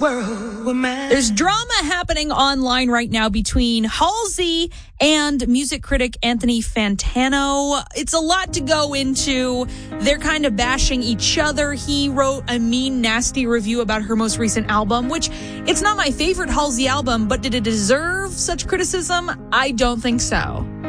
world were mine. There's drama happening online right now between Halsey and music critic Anthony Fantano. It's a lot to go into. They're kind of bashing each other. He wrote a mean, nasty review about her most recent album, which it's not my favorite Halsey album, but did it deserve such criticism? I don't think so.